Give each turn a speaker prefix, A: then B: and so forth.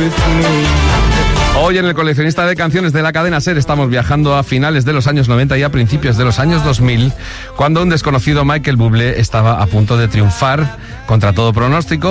A: Hoy en el coleccionista de canciones de la cadena SER estamos viajando a finales de los años 90 y a principios de los años 2000, cuando un desconocido Michael Bublé estaba a punto de triunfar contra todo pronóstico.